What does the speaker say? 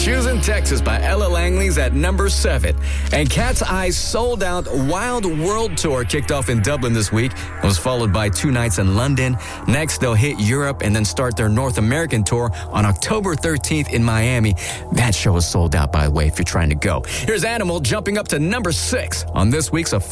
Choosing Texas by Ella Langley's at number 7. And Cat's Eye's sold-out Wild World Tour kicked off in Dublin this week. It was followed by 2 nights in London. Next, they'll hit Europe and then start their North American tour on October 13th in Miami. That show is sold out, by the way, if you're trying to go. Here's Animal jumping up to number 6 on this week's official